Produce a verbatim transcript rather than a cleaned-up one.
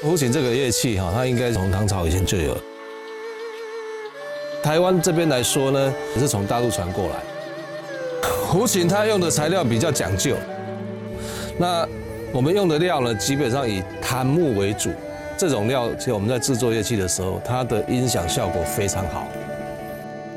胡琴这个乐器哈，它应该从唐朝以前就有了。台湾这边来说呢，是从大陆传过来。胡琴它用的材料比较讲究，那我们用的料呢，基本上以檀木为主。这种料，其实我们在制作乐器的时候，它的音响效果非常好。